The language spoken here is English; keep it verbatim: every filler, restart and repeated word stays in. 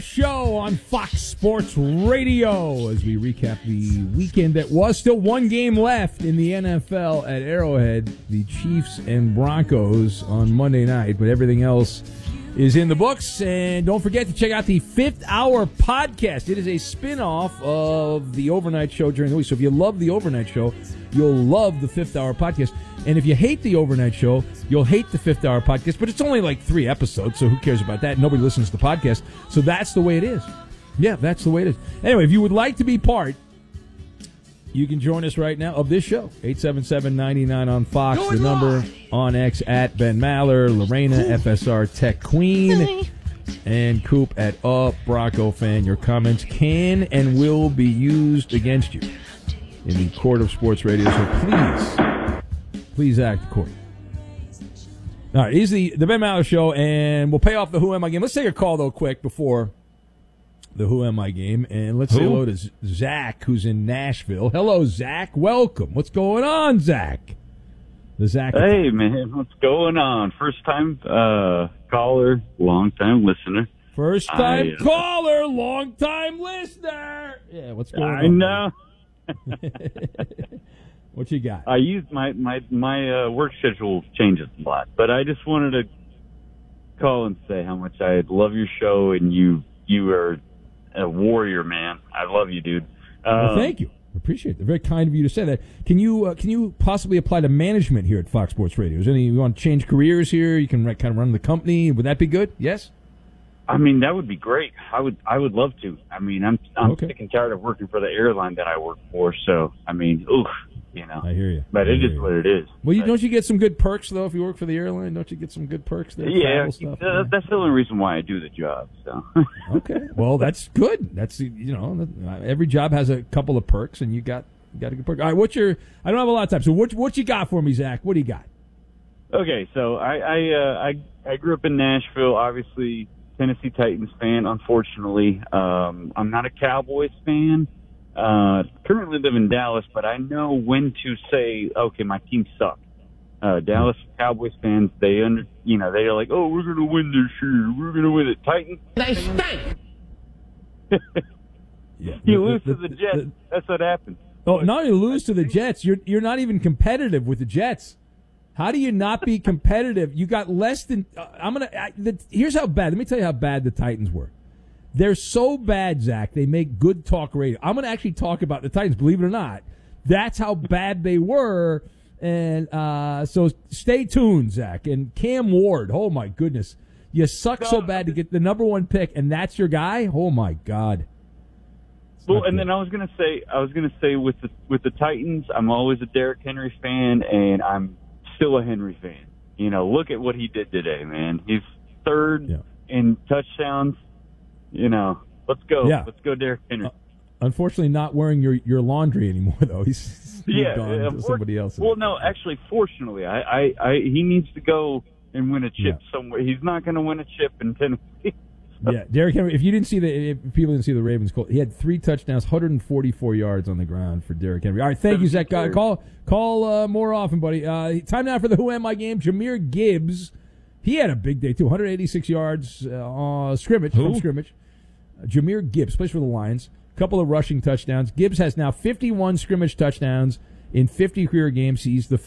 Show on Fox Sports Radio as we recap the weekend that was. Still one game left in the N F L at Arrowhead, the Chiefs and Broncos on Monday night, but everything else is in the books. And don't forget to check out the Fifth Hour podcast. It is a spin-off of the overnight show during the week. So if you love the overnight show, you'll love the Fifth Hour podcast. And if you hate the overnight show, you'll hate the Fifth Hour podcast. But it's only like three episodes, so who cares about that? Nobody listens to the podcast. So that's the way it is. Yeah, that's the way it is. Anyway, if you would like to be part, you can join us right now of this show. eight seven seven, nine nine on Fox. The number on X at Ben Maller, Lorena, F S R Tech Queen, and Coop at Up Bronco Fan. Your comments can and will be used against you in the court of sports radio. So please... Please act accordingly. All right, he's the, the Ben Maller Show, and we'll pay off the Who Am I game. Let's take a call, though, quick before the Who Am I game, and let's Who? say hello to Z- Zach, who's in Nashville. Hello, Zach. Welcome. What's going on, Zach? The Zach. Hey, man. What's going on? First time uh, caller, long time listener. First time I, uh, caller, long time listener. Yeah, what's going I on? I know. What you got? I use my my my uh, work schedule changes a lot, but I just wanted to call and say how much I love your show, and you you are a warrior, man. I love you, dude. Uh, well, um, thank you. I appreciate it. Very kind of you to say that. Can you uh, can you possibly apply to management here at Fox Sports Radio? Is there any you want to change careers here? You can kind of run the company. Would that be good? Yes. I mean, that would be great. I would I would love to. I mean, I'm I'm okay. sick and tired of working for the airline that I work for. So I mean, oof. You know, I hear you. But I it is you. what it is. Well, you, but, don't you get some good perks, though, if you work for the airline? Don't you get some good perks there? Yeah, stuff, uh, yeah, that's the only reason why I do the job. So okay, well, that's good. That's, you know, every job has a couple of perks, and you got you got a good perk. All right, what's your, I don't have a lot of time, so what, what you got for me, Zach? What do you got? Okay, so I I, uh, I, I grew up in Nashville, obviously Tennessee Titans fan, unfortunately. Um, I'm not a Cowboys fan. Uh, currently live in Dallas, but I know when to say, okay, my team sucks. Uh, Dallas Cowboys fans, they under, you know, they're like, oh, we're going to win this year. We're going to win it. Titans. They stink. yeah. You lose the, the, to the Jets. The, the, that's what happens. Oh, not only lose to the Jets, you're, you're not even competitive with the Jets. How do you not be competitive? You got less than, uh, I'm going to, here's how bad, let me tell you how bad the Titans were. They're so bad, Zach, they make good talk radio. I'm going to actually talk about the Titans, believe it or not. That's how bad they were. And uh, so stay tuned, Zach. And Cam Ward, oh, my goodness. You suck so bad to get the number one pick, and that's your guy? Oh, my God. It's well, and good. Then I was going to say, I was going to say with the, with the Titans, I'm always a Derrick Henry fan, and I'm still a Henry fan. You know, look at what he did today, man. He's third yeah. in touchdowns. You know, let's go. Yeah. Let's go, Derrick Henry. Uh, unfortunately, not wearing your, your laundry anymore, though. He's yeah, gone uh, to somebody else. Well, no, actually, fortunately, I, I, I, he needs to go and win a chip yeah. somewhere. He's not going to win a chip in Tennessee. yeah, Derrick Henry. If you didn't see the, if people didn't see the Ravens, he had three touchdowns, one hundred forty-four yards on the ground for Derrick Henry. All right, thank you, Zach. Call, call uh, more often, buddy. Uh, time now for the Who Am I game. Jahmyr Gibbs. He had a big day too. one hundred eighty-six yards uh, scrimmage Who? from scrimmage. Jahmyr Gibbs plays for the Lions. A couple of rushing touchdowns. Gibbs has now fifty-one scrimmage touchdowns in fifty career games. He's the